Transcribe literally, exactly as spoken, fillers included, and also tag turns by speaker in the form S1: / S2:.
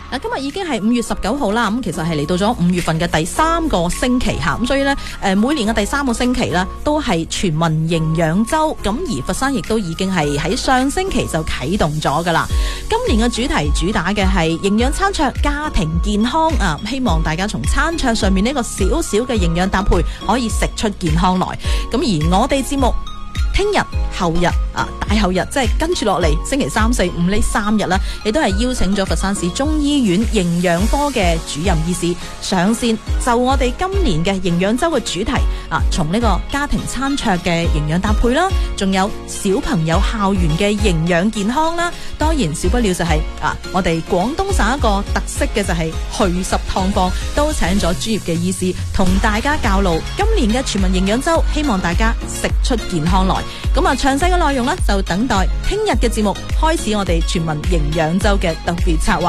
S1: 嗱，今日已經係五月十九號啦，咁其實係嚟到咗五月份嘅第三個星期吓，咁所以呢，誒每年嘅第三個星期呢都係全民營養週，咁而佛山亦都已經係喺上星期就啟動咗噶啦。今年嘅主題主打嘅係營養餐桌家庭健康啊，希望大家從餐桌上面呢個少少嘅營養搭配可以食出健康來。咁而我哋節目聽日、後日啊，大後日即係跟住落嚟，星期三、四、五呢三日啦，亦都係邀請咗佛山市中醫院營養科嘅主任醫師上線，就我哋今年嘅營養週嘅主題啊，從呢個家庭餐桌嘅營養搭配啦，仲有小朋友校園嘅營養健康啦，當然少不了就係、是、啊，我哋廣東省一個特色嘅就係祛濕湯方，都請咗專業嘅醫師同大家教路。今年嘅全民營養週，希望大家食出健康來。咁啊，詳細嘅內容呢，就等待聽日嘅節目開始，我哋全民營養週嘅特別策劃。